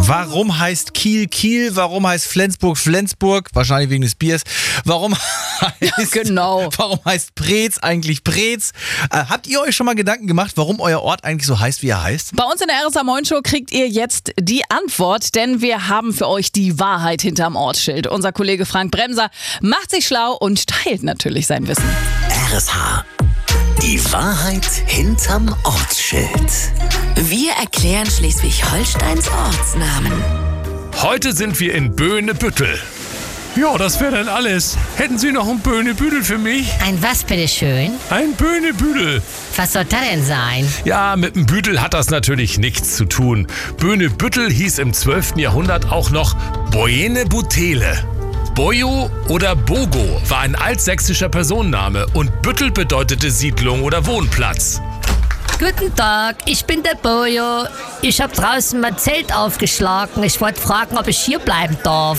Warum heißt Kiel Kiel? Warum heißt Flensburg Flensburg? Wahrscheinlich wegen des Biers. Warum heißt Preetz eigentlich Preetz? Habt ihr euch schon mal Gedanken gemacht, warum euer Ort eigentlich so heißt, wie er heißt? Bei uns in der RSA Moin Show kriegt ihr jetzt die Antwort, denn wir haben für euch die Wahrheit hinterm Ortsschild. Unser Kollege Frank Bremser macht sich schlau und teilt natürlich sein Wissen. RSH. Die Wahrheit hinterm Ortsschild. Wir erklären Schleswig-Holsteins Ortsnamen. Heute sind wir in Böhnebüttel. Ja, das wäre dann alles. Hätten Sie noch ein Böhnebüttel für mich? Ein was, bitteschön? Ein Böhnebüttel. Was soll das denn sein? Ja, mit dem Büdel hat das natürlich nichts zu tun. Böhnebüttel hieß im 12. Jahrhundert auch noch Bojenebutele. Bojo oder Bogo war ein altsächsischer Personenname und Büttel bedeutete Siedlung oder Wohnplatz. Guten Tag, ich bin der Bojo. Ich habe draußen mein Zelt aufgeschlagen. Ich wollte fragen, ob ich hier bleiben darf.